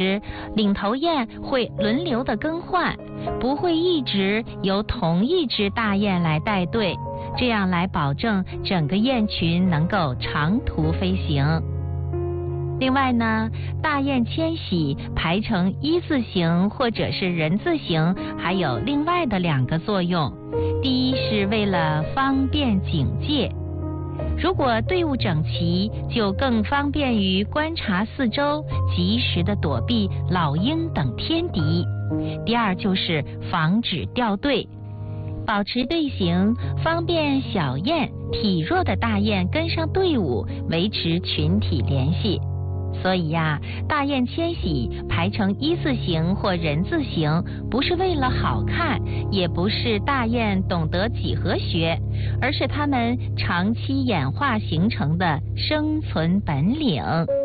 时，领头雁会轮流的更换，不会一直由同一只大雁来带队，这样来保证整个雁群能够长途飞行。另外呢，大雁迁徙排成一字形或者是人字形，还有另外的2个作用。第一是为了方便警戒，如果队伍整齐，就更方便于观察四周，及时的躲避老鹰等天敌。第二就是防止掉队，保持队形，方便小雁、体弱的大雁跟上队伍，维持群体联系。所以呀，大雁迁徙排成一字形或人字形，不是为了好看，也不是大雁懂得几何学，而是它们长期演化形成的生存本领。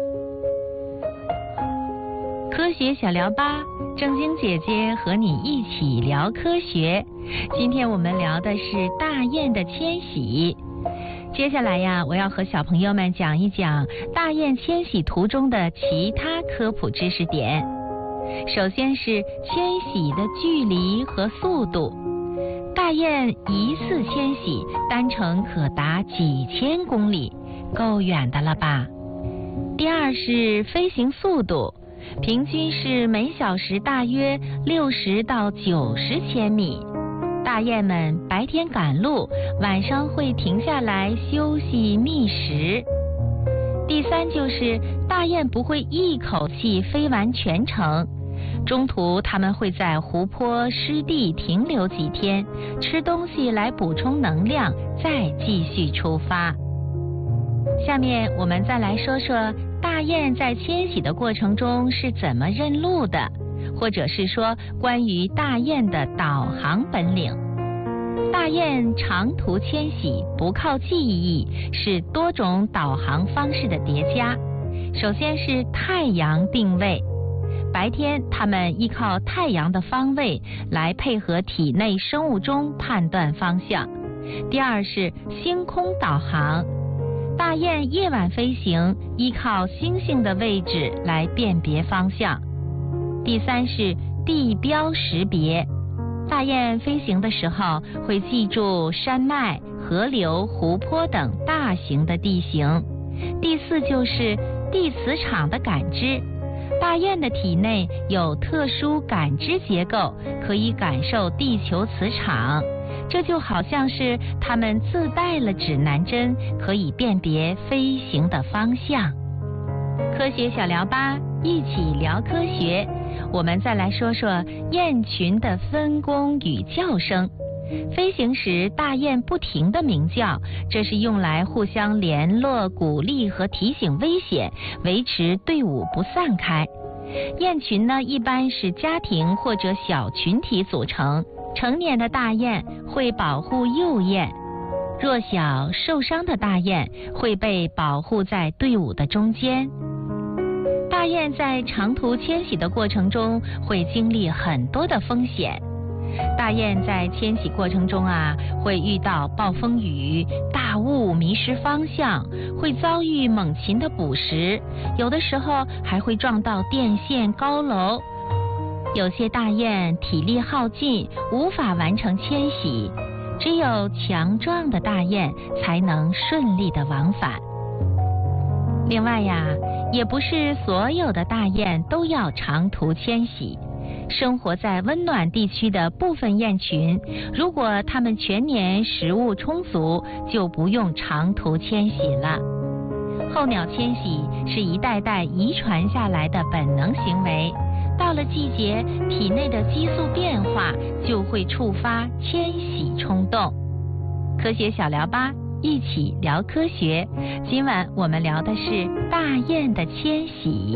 科学小聊吧，正晶姐姐和你一起聊科学。今天我们聊的是大雁的迁徙。接下来呀，我要和小朋友们讲一讲大雁迁徙途中的其他科普知识点。首先是迁徙的距离和速度，大雁一次迁徙单程可达几千公里，够远的了吧？第二是飞行速度，平均是每小时大约60到90千米。大雁们白天赶路，晚上会停下来休息觅食。第三就是大雁不会一口气飞完全程，中途它们会在湖泊、湿地停留几天，吃东西来补充能量，再继续出发。下面我们再来说说大雁在迁徙的过程中是怎么认路的，或者是说关于大雁的导航本领。大雁长途迁徙不靠记忆，是多种导航方式的叠加。首先是太阳定位，白天它们依靠太阳的方位来配合体内生物钟判断方向。第二是星空导航，大雁夜晚飞行依靠星星的位置来辨别方向。第三是地标识别，大雁飞行的时候会记住山脉、河流、湖泊等大型的地形。第四就是地磁场的感知，大雁的体内有特殊感知结构，可以感受地球磁场，这就好像是它们自带了指南针，可以辨别飞行的方向。科学小聊吧，一起聊科学。我们再来说说雁群的分工与叫声。飞行时，大雁不停地鸣叫，这是用来互相联络、鼓励和提醒危险，维持队伍不散开。雁群呢，一般是家庭或者小群体组成，成年的大雁会保护幼雁，弱小受伤的大雁会被保护在队伍的中间。大雁在长途迁徙的过程中会经历很多的风险。大雁在迁徙过程中会遇到暴风雨、大雾迷失方向，会遭遇猛禽的捕食，有的时候还会撞到电线、高楼。有些大雁体力耗尽，无法完成迁徙，只有强壮的大雁才能顺利的往返。另外也不是所有的大雁都要长途迁徙。生活在温暖地区的部分雁群，如果它们全年食物充足，就不用长途迁徙了。候鸟迁徙是一代代遗传下来的本能行为，到了季节，体内的激素变化就会触发迁徙冲动。科学小聊吧，一起聊科学。今晚我们聊的是大雁的迁徙。